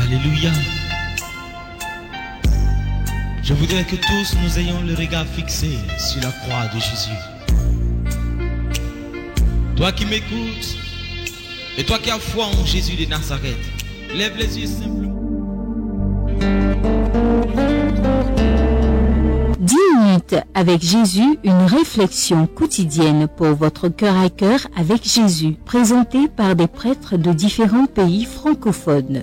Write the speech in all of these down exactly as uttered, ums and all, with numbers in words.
Alléluia. Je voudrais que tous nous ayons le regard fixé sur la croix de Jésus. Toi qui m'écoutes, et toi qui as foi en Jésus de Nazareth, lève les yeux simplement. dix minutes avec Jésus, une réflexion quotidienne pour votre cœur à cœur avec Jésus, présentée par des prêtres de différents pays francophones.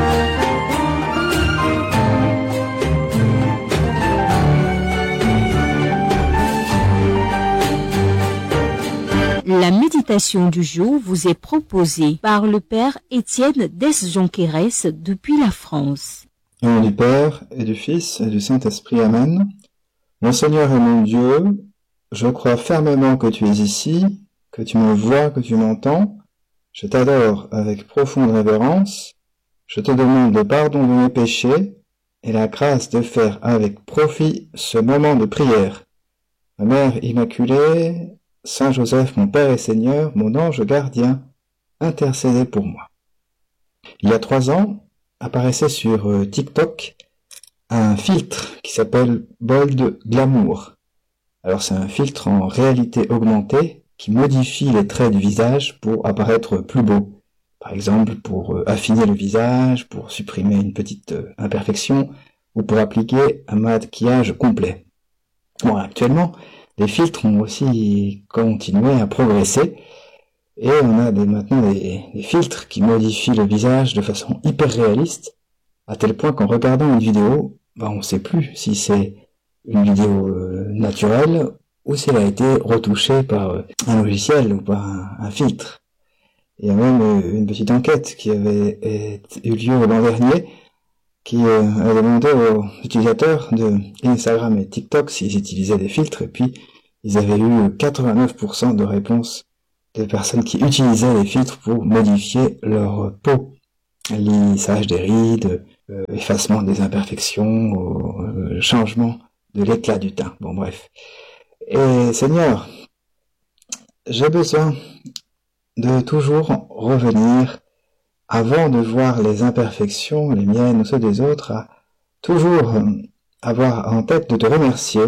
La méditation du jour vous est proposée par le Père Étienne Desjonquérès depuis la France. Au nom du Père, et du Fils, et du Saint-Esprit, Amen. Mon Seigneur et mon Dieu, je crois fermement que tu es ici, que tu me vois, que tu m'entends. Je t'adore avec profonde révérence. Je te demande le pardon de mes péchés et la grâce de faire avec profit ce moment de prière. Ma Mère Immaculée, Saint Joseph, mon Père et Seigneur, mon ange gardien, intercédez pour moi. Il y a trois ans, apparaissait sur euh, TikTok un filtre qui s'appelle Bold Glamour. Alors c'est un filtre en réalité augmentée qui modifie les traits du visage pour apparaître plus beau. Par exemple, pour euh, affiner le visage, pour supprimer une petite euh, imperfection ou pour appliquer un maquillage complet. Bon, actuellement, les filtres ont aussi continué à progresser et on a des, maintenant des, des filtres qui modifient le visage de façon hyper réaliste, à tel point qu'en regardant une vidéo, ben on ne sait plus si c'est une vidéo euh, naturelle ou si elle a été retouchée par euh, un logiciel ou par un, un filtre. Il y a même euh, une petite enquête qui avait est, eu lieu l'an dernier qui euh, a demandé aux utilisateurs de Instagram et TikTok s'ils utilisaient des filtres, et puis ils avaient eu quatre-vingt-neuf pour cent de réponses de personnes qui utilisaient les filtres pour modifier leur peau. Lissage des rides, euh, effacement des imperfections, euh, changement de l'éclat du teint. Bon, bref. Et Seigneur, j'ai besoin de toujours revenir, avant de voir les imperfections, les miennes ou ceux des autres, à toujours avoir en tête de te remercier,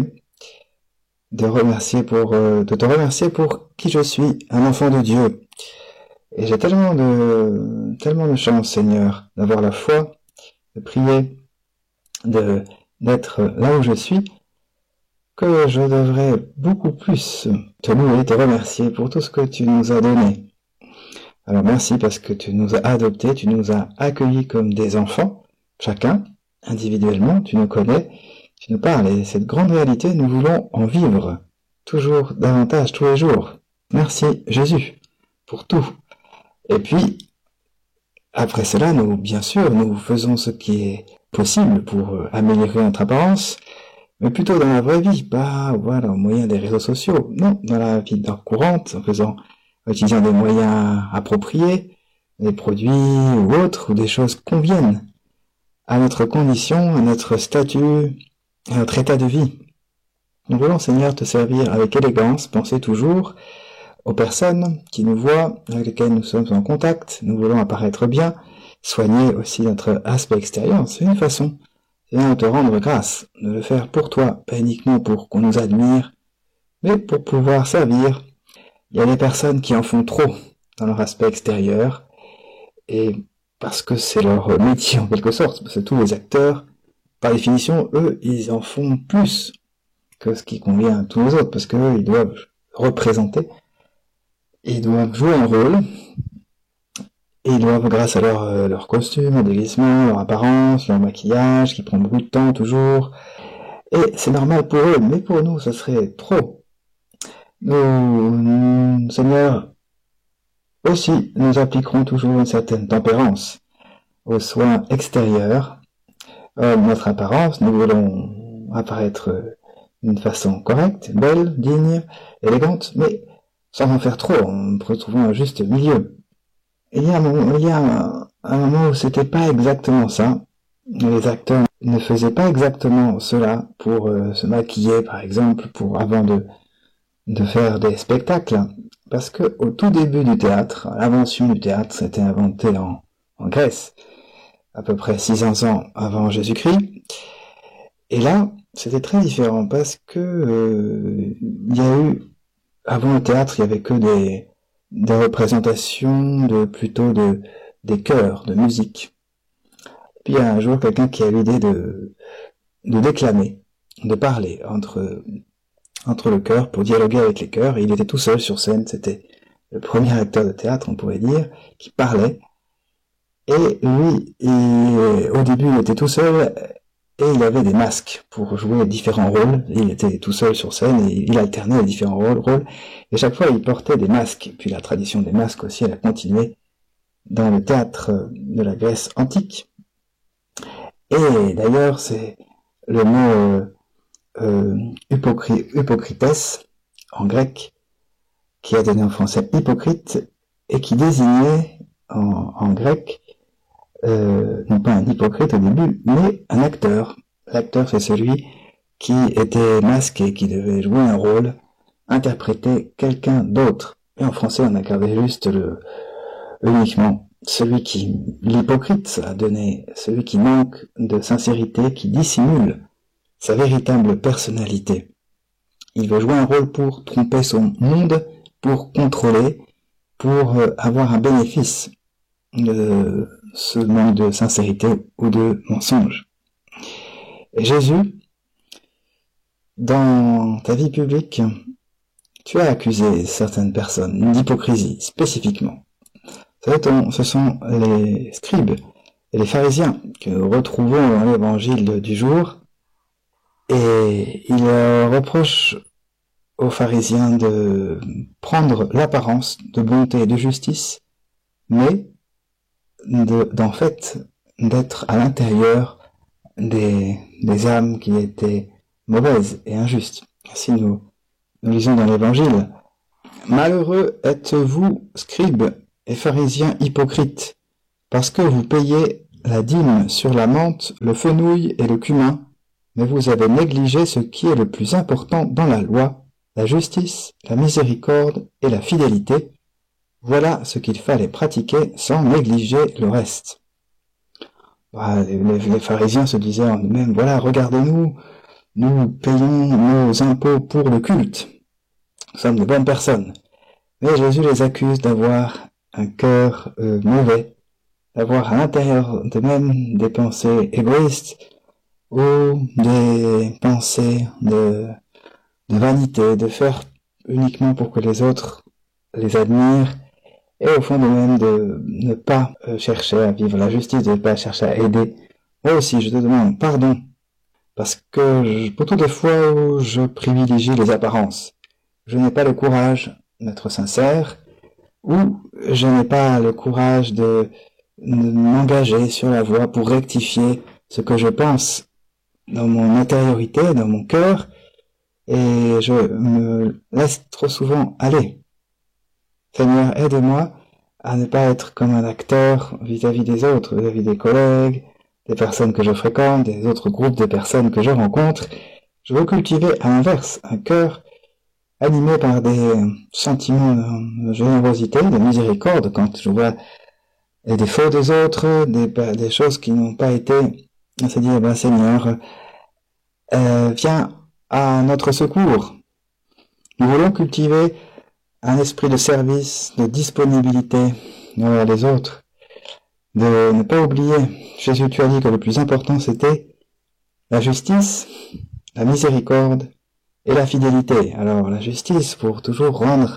de remercier pour, euh, de te remercier pour qui je suis, un enfant de Dieu. Et j'ai tellement de, tellement de chance, Seigneur, d'avoir la foi, de prier, de, d'être là où je suis, que je devrais beaucoup plus te louer, te remercier pour tout ce que tu nous as donné. Alors merci parce que tu nous as adoptés, tu nous as accueillis comme des enfants, chacun, individuellement, tu nous connais, tu nous parles, et cette grande réalité, nous voulons en vivre, toujours davantage, tous les jours. Merci Jésus, pour tout. Et puis, après cela, nous, bien sûr, nous faisons ce qui est possible pour améliorer notre apparence, mais plutôt dans la vraie vie, pas, voilà, au moyen des réseaux sociaux, non, dans la vie courante, en faisant en utilisant des moyens appropriés, des produits ou autres, ou des choses conviennent à notre condition, à notre statut, à notre état de vie. Nous voulons, Seigneur, te servir avec élégance, penser toujours aux personnes qui nous voient, avec lesquelles nous sommes en contact. Nous voulons apparaître bien, soigner aussi notre aspect extérieur. C'est une façon, Seigneur, de te rendre grâce, de le faire pour toi, pas uniquement pour qu'on nous admire, mais pour pouvoir servir. Il y a des personnes qui en font trop dans leur aspect extérieur, et parce que c'est leur métier en quelque sorte, parce que tous les acteurs, par définition, eux, ils en font plus que ce qui convient à tous les autres, parce qu'eux, ils doivent représenter, ils doivent jouer un rôle, et ils doivent, grâce à leur, euh, leur costume, leur déguisement, leur apparence, leur maquillage, qui prend beaucoup de temps toujours, et c'est normal pour eux, mais pour nous, ça serait trop. Nous, Seigneur, aussi, nous appliquerons toujours une certaine tempérance aux soins extérieurs. Euh, notre apparence, nous voulons apparaître d'une façon correcte, belle, digne, élégante, mais sans en faire trop, en retrouvant un juste milieu. Il y a un moment, il y a un, un moment où c'était pas exactement ça. Les acteurs ne faisaient pas exactement cela pour euh, se maquiller, par exemple, pour avant de de faire des spectacles, parce que au tout début du théâtre, l'invention du théâtre s'était inventée en, en Grèce, à peu près six cents ans avant Jésus-Christ. Et là, c'était très différent parce que euh, il y a eu, avant le théâtre, il y avait que des, des représentations de plutôt de des chœurs, de musique. Puis il y a un jour quelqu'un qui a eu l'idée de de déclamer, de parler entre entre le chœur pour dialoguer avec les chœurs. Et il était tout seul sur scène. C'était le premier acteur de théâtre, on pourrait dire, qui parlait. Et lui, il, au début, il était tout seul. Et il avait des masques pour jouer différents rôles. Il était tout seul sur scène et il alternait les différents rôles. rôles. Et chaque fois, il portait des masques. Et puis la tradition des masques aussi, elle a continué dans le théâtre de la Grèce antique. Et d'ailleurs, c'est le mot euh, euh, hypocri- hypocrites en grec qui a donné en français hypocrite et qui désignait en, en grec Euh, non pas un hypocrite au début, mais un acteur. L'acteur, c'est celui qui était masqué, qui devait jouer un rôle, interpréter quelqu'un d'autre. Et en français, on a gardé juste le, uniquement celui qui, l'hypocrite, ça a donné, celui qui manque de sincérité, qui dissimule sa véritable personnalité. Il veut jouer un rôle pour tromper son monde, pour contrôler, pour euh, avoir un bénéfice de ce manque de sincérité ou de mensonge. Et Jésus, dans ta vie publique, tu as accusé certaines personnes d'hypocrisie, spécifiquement. Ce sont les scribes et les pharisiens que nous retrouvons dans l'évangile du jour, et il reproche aux pharisiens de prendre l'apparence de bonté et de justice, mais de, d'en fait, d'être à l'intérieur des, des âmes qui étaient mauvaises et injustes. Ainsi nous, nous lisons dans l'évangile: Malheureux êtes-vous, scribes et pharisiens hypocrites, parce que vous payez la dîme sur la menthe, le fenouil et le cumin, mais vous avez négligé ce qui est le plus important dans la loi, la justice, la miséricorde et la fidélité. Voilà ce qu'il fallait pratiquer sans négliger le reste. Bah, les, les, les pharisiens se disaient en eux-mêmes: voilà, regardez-nous, nous payons nos impôts pour le culte. Nous sommes de bonnes personnes. Mais Jésus les accuse d'avoir un cœur euh, mauvais, d'avoir à l'intérieur d'eux-mêmes des pensées égoïstes ou des pensées de, de vanité, de faire uniquement pour que les autres les admirent, et au fond de même de ne pas euh, chercher à vivre la justice, de ne pas chercher à aider. Moi aussi, je te demande pardon, parce que je, pour toutes les fois où je privilégie les apparences, je n'ai pas le courage d'être sincère, ou je n'ai pas le courage de, de m'engager sur la voie pour rectifier ce que je pense dans mon intériorité, dans mon cœur, et je me laisse trop souvent aller. Seigneur, aide-moi à ne pas être comme un acteur vis-à-vis des autres, vis-à-vis des collègues, des personnes que je fréquente, des autres groupes de personnes que je rencontre. Je veux cultiver à l'inverse un cœur animé par des sentiments de générosité, de miséricorde, quand je vois les défauts des autres, des, des choses qui n'ont pas été, on se dit, eh ben, Seigneur, euh, viens à notre secours. Nous voulons cultiver un esprit de service, de disponibilité envers les autres, de ne pas oublier. Jésus, tu as dit que le plus important c'était la justice, la miséricorde et la fidélité. Alors la justice pour toujours rendre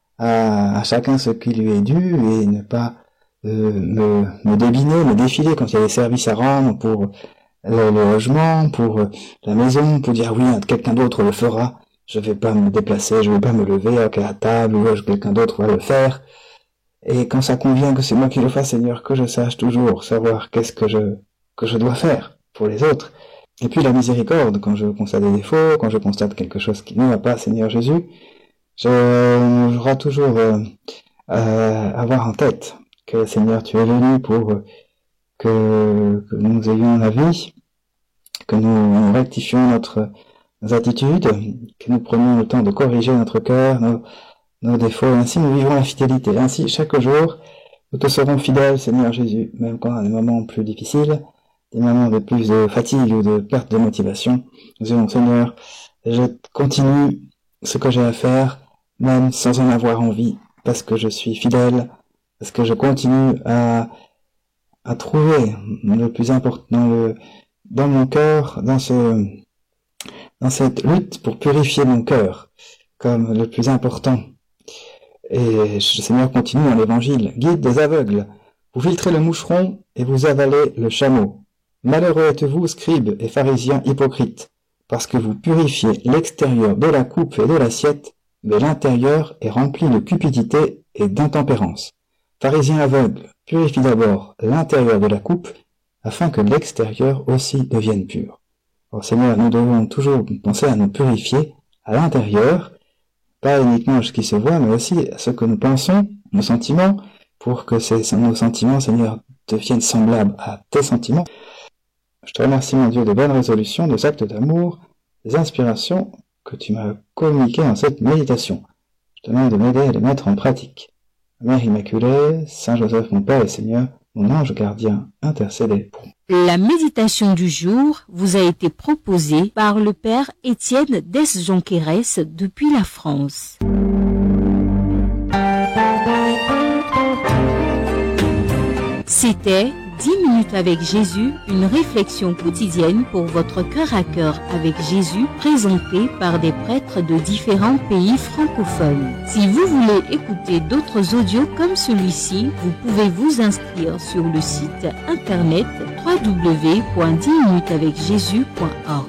à, à chacun ce qui lui est dû et ne pas euh, me, me débiner, me défiler quand il y a des services à rendre pour le, le logement, pour la maison, pour dire oui, quelqu'un d'autre le fera. Je vais pas me déplacer, je vais pas me lever à la table, ou quelqu'un d'autre va le faire. Et quand ça convient que c'est moi qui le fasse, Seigneur, que je sache toujours savoir qu'est-ce que je, que je dois faire pour les autres. Et puis la miséricorde, quand je constate des défauts, quand je constate quelque chose qui ne va pas, Seigneur Jésus, je, j'aurai toujours euh, euh, avoir en tête que, Seigneur, tu es venu pour que, que nous ayons la vie, que nous rectifions notre nos attitudes, que nous prenions le temps de corriger notre cœur, nos, nos défauts, et ainsi nous vivons la fidélité. Ainsi, chaque jour, Nous te serons fidèles, Seigneur Jésus, même quand on a des moments plus difficiles, des moments de plus de fatigue ou de perte de motivation. Nous dirons, Seigneur, je continue ce que j'ai à faire, même sans en avoir envie, parce que je suis fidèle, parce que je continue à, à trouver le plus important dans le, dans mon cœur, dans ce, dans cette lutte pour purifier mon cœur, comme le plus important. Et Seigneur, continue dans l'évangile. Guide des aveugles. Vous filtrez le moucheron et vous avalez le chameau. Malheureux êtes-vous, scribes et pharisiens hypocrites, parce que vous purifiez l'extérieur de la coupe et de l'assiette, mais l'intérieur est rempli de cupidité et d'intempérance. Pharisiens aveugles, purifie d'abord l'intérieur de la coupe, afin que l'extérieur aussi devienne pur. Alors Seigneur, nous devons toujours penser à nous purifier à l'intérieur, pas uniquement à ce qui se voit, mais aussi à ce que nous pensons, nos sentiments, pour que ces, nos sentiments, Seigneur, deviennent semblables à tes sentiments. Je te remercie, mon Dieu, de bonnes résolutions, des actes d'amour, des inspirations que tu m'as communiquées dans cette méditation. Je te demande de m'aider à les mettre en pratique. Mère Immaculée, Saint Joseph, mon Père et Seigneur, mon ange gardien, intercédez pour moi. La méditation du jour vous a été proposée par le Père Étienne Desjonqueres depuis la France. C'était dix minutes avec Jésus, une réflexion quotidienne pour votre cœur à cœur avec Jésus, présentée par des prêtres de différents pays francophones. Si vous voulez écouter d'autres audios comme celui-ci, vous pouvez vous inscrire sur le site internet w w w point dix minutes avec jésus point org.